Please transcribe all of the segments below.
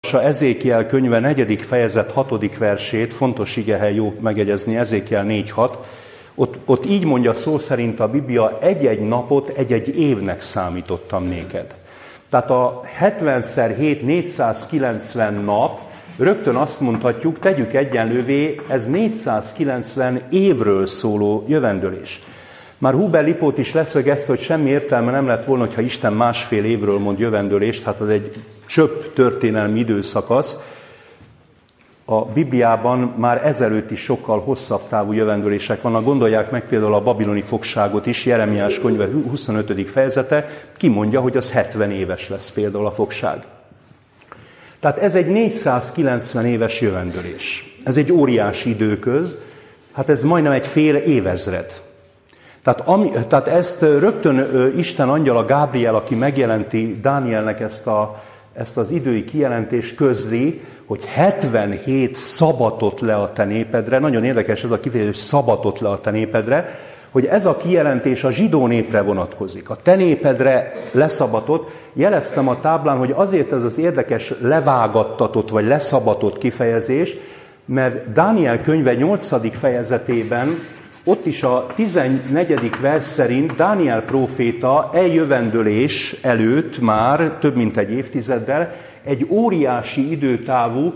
bemutatsa Ezékiel könyve 4. fejezet 6. versét, fontos igehely, jó megjegyezni, Ezékiel 4.6. Ott így mondja szó szerint a Biblia, egy-egy napot egy-egy évnek számítottam néked. Tehát a 70x7 490 nap, rögtön azt mondhatjuk, tegyük egyenlővé, ez 490 évről szóló jövendőlés. Már Huber Lipót is leszögezte, hogy semmi értelme nem lett volna, ha Isten másfél évről mond jövendőlést, hát az egy csöpp történelmi időszakasz. A Bibliában már ezelőtt is sokkal hosszabb távú jövendőlések vannak. Gondolják meg például a babiloni fogságot is, Jeremiás könyve 25. fejezete, kimondja, hogy az 70 éves lesz például a fogság. Tehát ez egy 490 éves jövendőlés. Ez egy óriási időköz, hát ez majdnem egy fél évezred. Tehát ezt rögtön Isten angyala Gábriel, aki megjelenti Dánielnek ezt az idői kijelentést, közli, hogy 77 szabatot le a te népedre, nagyon érdekes ez a kifejezés, szabatot le a te népedre, hogy ez a kijelentés a zsidó népre vonatkozik. A te népedre leszabatott, jeleztem a táblán, hogy azért ez az érdekes levágattatott vagy leszabatott kifejezés, mert Dániel könyve 8. fejezetében, ott is a 14. vers szerint Dániel próféta eljövendőlés előtt már több mint egy évtizeddel egy óriási időtávú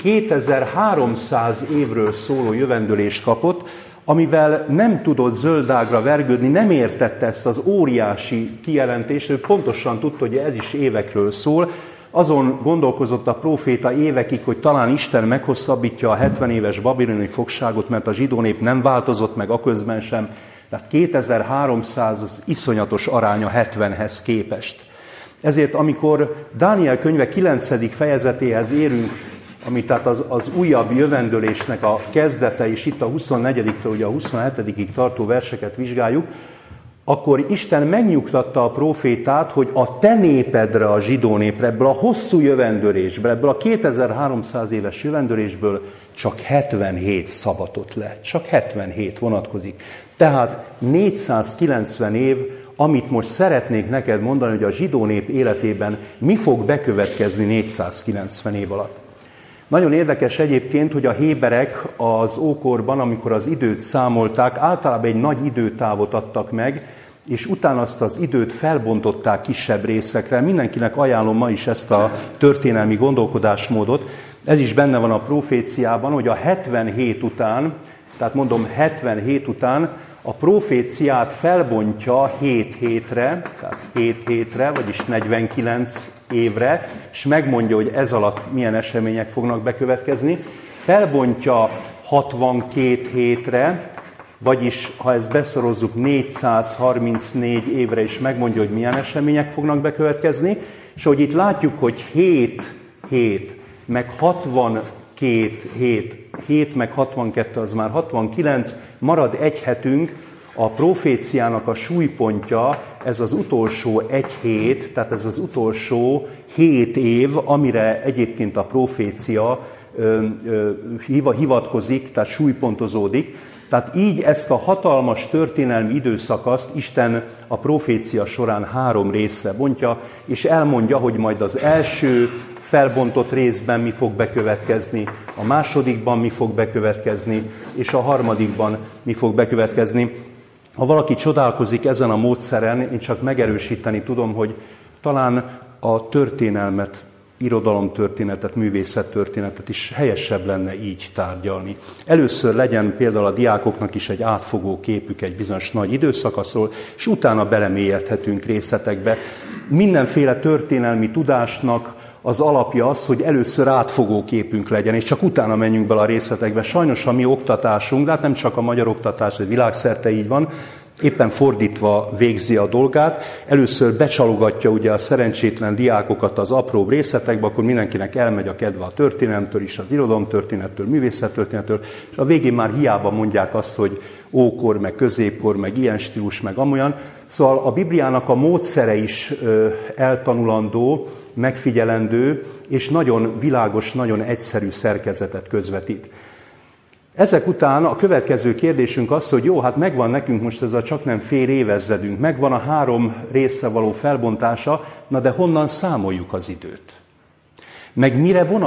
2300 évről szóló jövendőlést kapott, amivel nem tudott zöldágra vergődni, nem értette ezt az óriási kijelentést, ő pontosan tudta, hogy ez is évekről szól. Azon gondolkozott a próféta évekig, hogy talán Isten meghosszabbítja a 70 éves babiloni fogságot, mert a zsidó nép nem változott meg aközben sem. Tehát 2300 az iszonyatos aránya 70-hez képest. Ezért amikor Dániel könyve 9. fejezetéhez érünk, ami tehát az újabb jövendőlésnek a kezdete, és itt a 24-től ugye a 27-ig tartó verseket vizsgáljuk, akkor Isten megnyugtatta a prófétát, hogy a te népedre, a zsidó népre, ebből a hosszú jövendőlésből, ebből a 2300 éves jövendőlésből csak 77 szabatot le. Csak 77 vonatkozik. Tehát 490 év, amit most szeretnék neked mondani, hogy a zsidó nép életében mi fog bekövetkezni 490 év alatt. Nagyon érdekes egyébként, hogy a héberek az ókorban, amikor az időt számolták, általában egy nagy időtávot adtak meg, és utána azt az időt felbontották kisebb részekre. Mindenkinek ajánlom ma is ezt a történelmi gondolkodásmódot. Ez is benne van a proféciában, hogy a 77 után, tehát mondom 77 után, a proféciát felbontja 7 hétre, tehát 7 hétre, vagyis 49 évre, és megmondja, hogy ez alatt milyen események fognak bekövetkezni. Felbontja 62 hétre, vagyis ha ezt beszorozzuk 434 évre, és megmondja, hogy milyen események fognak bekövetkezni, és hogy itt látjuk, hogy 7, meg 62 7 meg 62 az már 69, marad egy hetünk, a proféciának a súlypontja, ez az utolsó egy hét, tehát ez az utolsó 7 év, amire egyébként a profécia hivatkozik, tehát súlypontozódik. Tehát így ezt a hatalmas történelmi időszakaszt Isten a profécia során 3 részre bontja, és elmondja, hogy majd az első felbontott részben mi fog bekövetkezni, a másodikban mi fog bekövetkezni, és a harmadikban mi fog bekövetkezni. Ha valaki csodálkozik ezen a módszeren, én csak megerősíteni tudom, hogy talán a történelmet, irodalomtörténetet, művészettörténetet is helyesebb lenne így tárgyalni. Először legyen például a diákoknak is egy átfogó képük egy bizonyos nagy időszakaszról, és utána belemélyedhetünk részletekbe. Mindenféle történelmi tudásnak az alapja az, hogy először átfogó képünk legyen, és csak utána menjünk bele a részletekbe. Sajnos a mi oktatásunk, de hát nem csak a magyar oktatás, hogy világszerte így van, éppen fordítva végzi a dolgát. Először becsalogatja ugye a szerencsétlen diákokat az apróbb részletekbe, akkor mindenkinek elmegy a kedve a történelemtől is, az irodalomtörténettől, művészettörténettől, és a végén már hiába mondják azt, hogy ókor, meg középkor, meg ilyen stílus, meg amolyan. Szóval a Bibliának a módszere is eltanulandó, megfigyelendő, és nagyon világos, nagyon egyszerű szerkezetet közvetít. Ezek után a következő kérdésünk az, hogy jó, hát megvan nekünk most ez a csaknem fél évezredünk, megvan a 3 részre való felbontása, na de honnan számoljuk az időt? Meg mire vonatkozik?